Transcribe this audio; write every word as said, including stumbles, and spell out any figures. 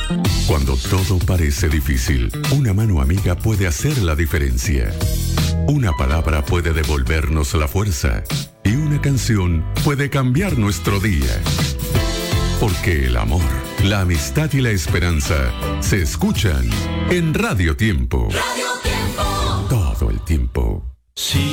Cuando todo parece difícil, una mano amiga puede hacer la diferencia. Una palabra puede devolvernos la fuerza y una canción puede cambiar nuestro día. Porque el amor, la amistad y la esperanza se escuchan en Radio Tiempo. Radio Tiempo. Todo el tiempo. Sí.